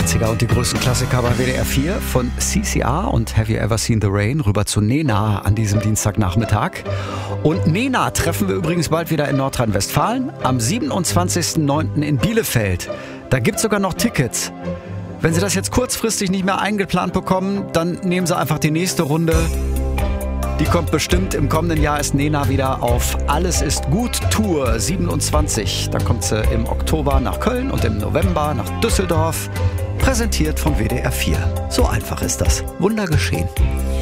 80er und die größten Klassiker bei WDR 4 von CCR und Have You Ever Seen the Rain rüber zu Nena an diesem Dienstagnachmittag. Und Nena treffen wir übrigens bald wieder in Nordrhein-Westfalen am 27.09. in Bielefeld. Da gibt es sogar noch Tickets. Wenn Sie das jetzt kurzfristig nicht mehr eingeplant bekommen, dann nehmen Sie einfach die nächste Runde. Die kommt bestimmt. Im kommenden Jahr ist Nena wieder auf Alles ist gut Tour 27. Dann kommt sie im Oktober nach Köln und im November nach Düsseldorf. Präsentiert vom WDR 4. So einfach ist das. Wunder geschehen.